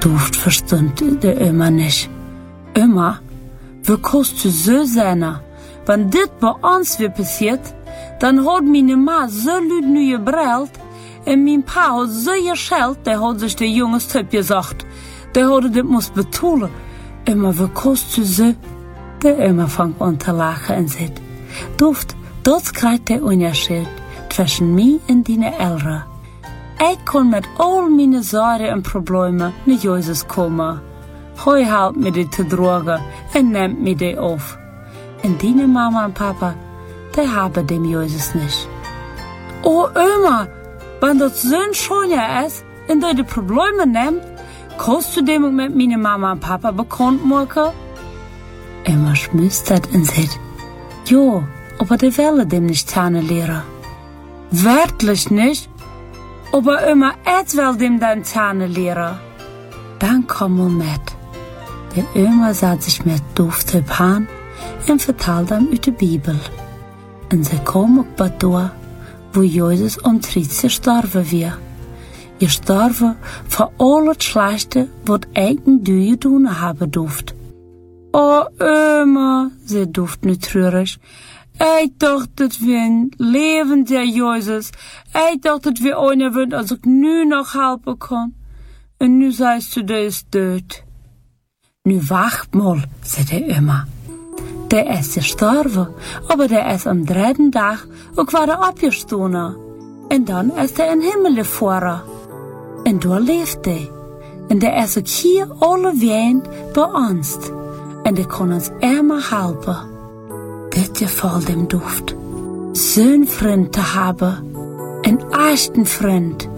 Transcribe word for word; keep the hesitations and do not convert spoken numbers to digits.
Duft verstund de immer nicht. Immer, wie kannst du so sein? Wenn dit bei uns wie passiert, dann hat meine Ma so laut nu gebrüllt und mein Pa hat so geschellt, der hat sich der Junges Typ gesagt. Der hat das muss betonen. Immer, wie kannst du so? Der immer fängt an zu lachen und sagt, Duft, das kriegt der Unterschied zwischen mir und deinen Eltern. Ich kann mit all meine Sorgen und Problemen mit Jesus kommen. Hij helpt mir die zu tragen und nimmt mir die auf. Und deine Mama und Papa, die haben dem Jesus nicht. Oh Oma, wenn das so ein Schöner ist und du die Probleme nimmst, kannst du dem mit meiner Mama und Papa bekannt machen? Emma schmustert und sagt, jo, aber die wollen dem nicht kennenlernen. Wirklich nicht? Aber immer ich will dem dann kennenlernen. Dann komm mal mit. Der Oma satt sich mit Duft an und vertelde ihm über die Bibel. Und sie kam auch bei da, wo Jesus um Tritt gestorben war. Gestorben für alles Schlechte, was eigen du getan haben durft. Oh, Oma, sie Duft nicht traurig. Ich dachte, das wäre ein lebender Jesus. Ich dachte, das wäre einer, wenn als ich nu noch helfen kann. Und nu sagst du, der ist tot. Nu wacht mal, sagt er immer. Der ist gestorben, aber der ist am dritten Tag auch wieder abgestanden. Und dann ist er in den Himmel gefahren. Und da lebt er. Und der ist auch hier alle Wehen bei uns. Und er kann uns immer helfen. Das gefällt dem Duft. So einen Freund zu haben. Einen echten Freund.